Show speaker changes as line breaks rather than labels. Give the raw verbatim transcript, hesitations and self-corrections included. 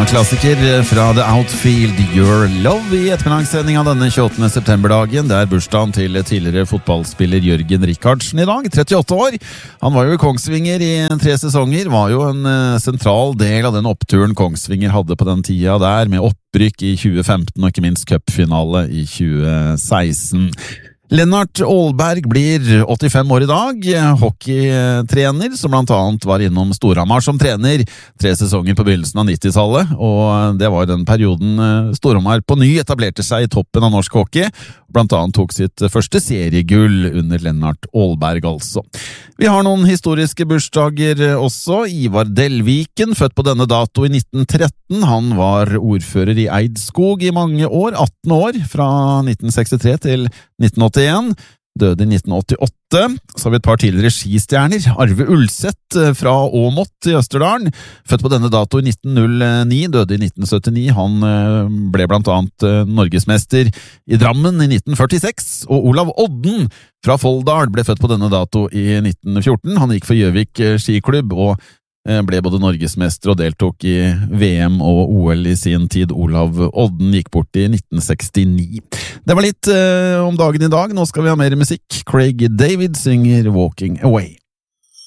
Ja, klassiker fra The Outfield, Your Love, i ettermiddagssending av denne tjueåttende septemberdagen. Det er bursdagen til tidligere fotballspiller Jørgen Rikardsen i dag, trettiåtte år. Han var jo i Kongsvinger i tre sesonger, var jo en sentral del av den oppturen Kongsvinger hadde på den tida der, med opprykk i tjue femten og ikke minst cupfinale i tjue seksten. Lennart Aalberg blir åttifem år i dag, hockeytrener, som blant annet var innom Storhamar som trener tre sesonger på begynnelsen av nittitallet, og det var den perioden Storhamar på ny etablerte seg i toppen av norsk hockey, blant annet tok sitt første seriegull under Lennart Aalberg altså. Vi har noen historiske bursdager også. Ivar Delviken, født på denne dato i nitten tretten, han var ordfører i Eidskog i mange år, atten år, fra nitten sekstitre til nitten åttien, døde i nitten åttiåtte. Så har vi et par tidligere skistjerner. Arve Ulseth fra Åmot i Østerdalen, født på denne dato i nitten null ni, døde i nitten syttini. Han ble blant annet norgesmester i Drammen i nitten førtiseks, og Olav Odden fra Folldal ble født på denne dato i nitten fjorten. Han gikk for Gjøvik skiklubb og ble både norgesmester og deltok i V M og O L i sin tid. Olav Odden gikk bort i nitten sekstini. Det var litt eh, om dagen i dag. Nå skal vi ha mer musikk. Craig David synger Walking Away.